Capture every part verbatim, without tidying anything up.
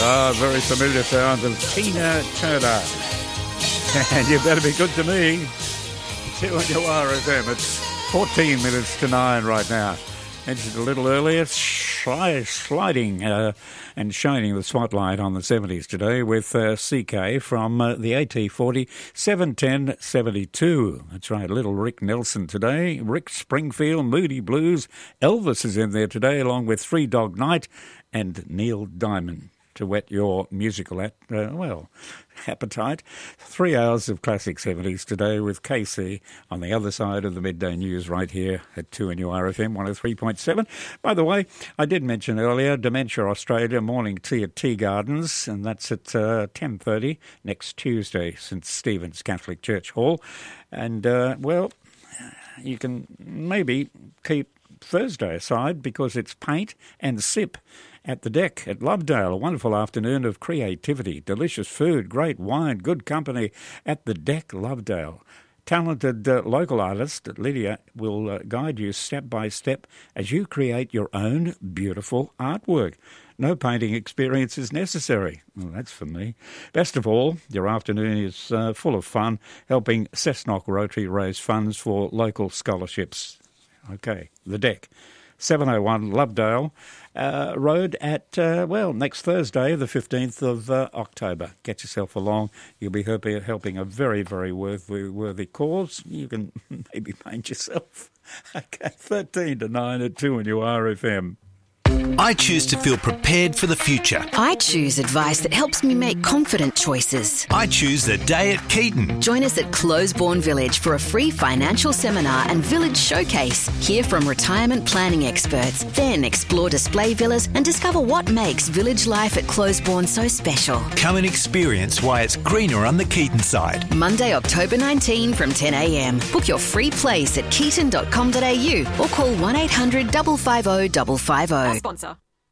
Ah, very familiar sounds of Tina Turner. And you better be good to me. two on your R F M. It's fourteen minutes to nine right now. Mentioned a little earlier, sli- sliding uh, and shining the spotlight on the seventies today with uh, C K from uh, the A T forty, seven ten seventy-two. That's right, little Rick Nelson today. Rick Springfield, Moody Blues. Elvis is in there today along with Three Dog Night and Neil Diamond to whet your musical, at, uh, well, appetite. Three hours of classic seventies today with K C on the other side of the midday news right here at two N U R F M one oh three point seven. By the way, I did mention earlier Dementia Australia morning tea at Tea Gardens, and that's at uh, ten thirty next Tuesday, St Stephen's Catholic Church Hall. And, uh, well, you can maybe keep Thursday aside because it's paint and sip at the Deck at Lovedale. A wonderful afternoon of creativity, delicious food, great wine, good company at the Deck, Lovedale. Talented uh, local artist Lydia will uh, guide you step by step as you create your own beautiful artwork. No painting experience is necessary. Well, that's for me. Best of all, your afternoon is uh, full of fun, helping Cessnock Rotary raise funds for local scholarships. Okay, the Deck, seven oh one Lovedale uh, Road at, uh, well, next Thursday, the fifteenth of uh, October. Get yourself along. You'll be helping, helping a very, very worthy, worthy cause. You can maybe paint yourself. Okay, thirteen to nine at two N U R F M. I choose to feel prepared for the future. I choose advice that helps me make confident choices. I choose the day at Keaton. Join us at Closeborn Village for a free financial seminar and village showcase. Hear from retirement planning experts. Then explore display villas and discover what makes village life at Closeborn so special. Come and experience why it's greener on the Keaton side. Monday, October nineteenth from ten a m. Book your free place at keaton dot com dot a u or call one eight hundred five five zero five five zero. Sponsor.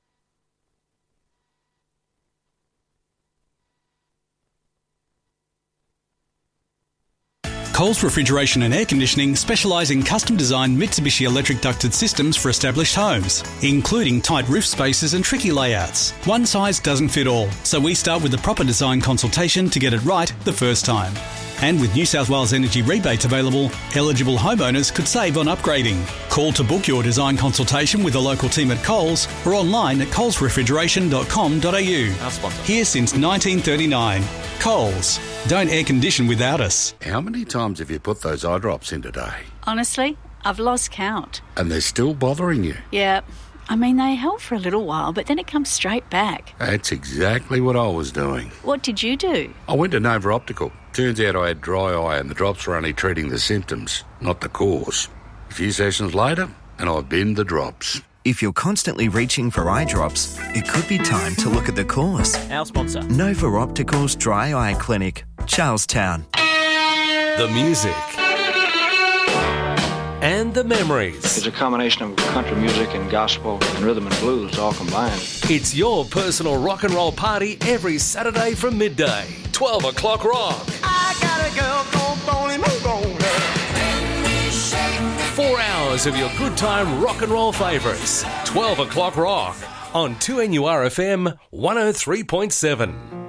Coles Refrigeration and Air Conditioning specialise in custom-designed Mitsubishi electric ducted systems for established homes, including tight roof spaces and tricky layouts. One size doesn't fit all, so we start with a proper design consultation to get it right the first time. And with New South Wales Energy rebates available, eligible homeowners could save on upgrading. Call to book your design consultation with a local team at Coles or online at coles refrigeration dot com dot a u. Our sponsor. Here since nineteen thirty-nine. Coles. Don't air condition without us. How many times have you put those eye drops in today? Honestly, I've lost count. And they're still bothering you? Yeah. I mean, they help for a little while, but then it comes straight back. That's exactly what I was doing. What did you do? I went to Nova Optical. Turns out I had dry eye and the drops were only treating the symptoms, not the cause. A few sessions later, and I've binned the drops. If you're constantly reaching for eye drops, it could be time to look at the cause. Our sponsor. Nova Optical's Dry Eye Clinic, Charlestown. The music. And the memories. It's a combination of country music and gospel and rhythm and blues all combined. It's your personal rock and roll party every Saturday from midday. twelve o'clock rock. I got a girl called Bonnie Moon. Four hours of your good time rock and roll favourites. twelve o'clock rock on two N U R F M one oh three point seven.